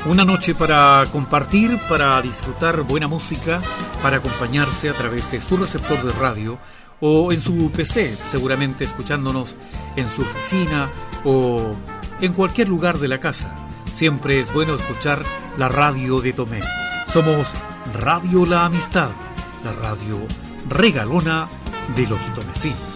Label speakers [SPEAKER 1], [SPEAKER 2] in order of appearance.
[SPEAKER 1] Una noche para compartir, para disfrutar buena música, para acompañarse a través de su receptor de radio o en su PC, seguramente escuchándonos en su oficina o en cualquier lugar de la casa. Siempre es bueno escuchar la radio de Tomé. Somos Radio La Amistad, la radio regalona de los tomecinos.